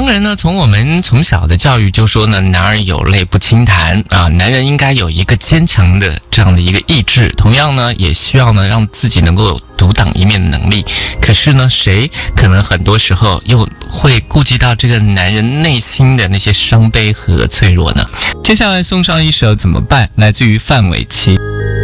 当然呢，从我们从小的教育就说呢，男儿有泪不轻弹啊，男人应该有一个坚强的这样的一个意志，同样呢，也需要呢让自己能够有独当一面的能力。可是呢，谁可能很多时候又会顾及到这个男人内心的那些伤悲和脆弱呢？接下来送上一首《怎么办》，来自于范玮琪。